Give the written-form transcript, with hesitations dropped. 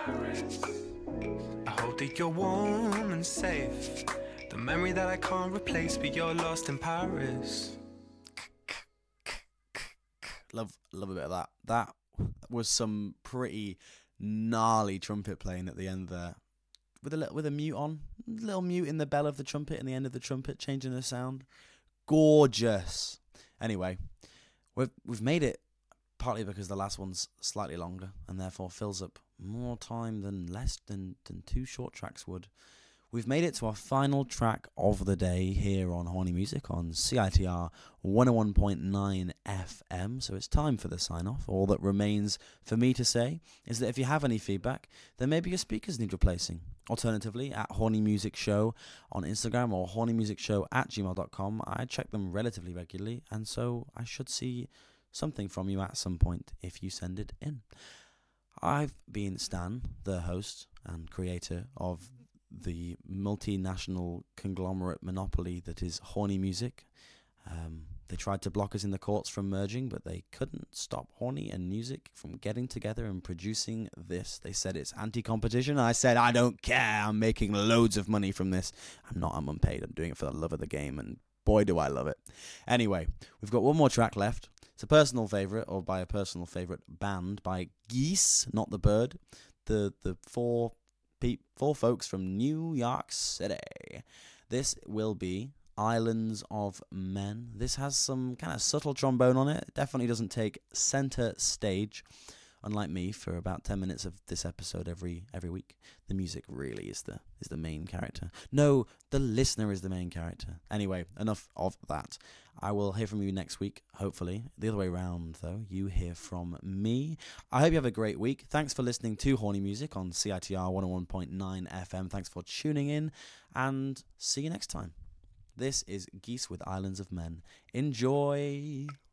Paris. I hope that you're warm and safe. The memory that I can't replace, but you're lost in Paris. Love a bit of that. That was some pretty gnarly trumpet playing at the end there, with a mute on, a little mute in the bell of the trumpet and the end of the trumpet, changing the sound. Gorgeous. Anyway, we've made it, partly because the last one's slightly longer and therefore fills up more time than less than 2 short tracks would. We've made it to our final track of the day here on Horny Music on CITR 101.9 FM, so it's time for the sign-off. All that remains for me to say is that if you have any feedback, then maybe your speakers need replacing. Alternatively, at Horny Music Show on Instagram or hornymusicshow@gmail.com, I check them relatively regularly, and so I should see something from you at some point if you send it in. I've been Stan, the host and creator of the multinational conglomerate monopoly that is Horny Music. They tried to block us in the courts from merging, but they couldn't stop Horny and Music from getting together and producing this. They said it's anti-competition. I said, I don't care. I'm making loads of money from this. I'm unpaid. I'm doing it for the love of the game, and boy, do I love it. Anyway, we've got one more track left. It's a personal favourite, or by a personal favourite band, by Geese, not the bird. The four folks from New York City. This will be Islands of Men. This has some kind of subtle trombone on it. It definitely doesn't take center stage, unlike me for about 10 minutes of this episode every week. The music really is the main character. No, the listener is the main character. Anyway, enough of that. I will hear from you next week, hopefully. The other way around, though, you hear from me. I hope you have a great week. Thanks for listening to Horny Music on CITR 101.9 FM. Thanks for tuning in, and see you next time. This is Geese with Islands of Men. Enjoy!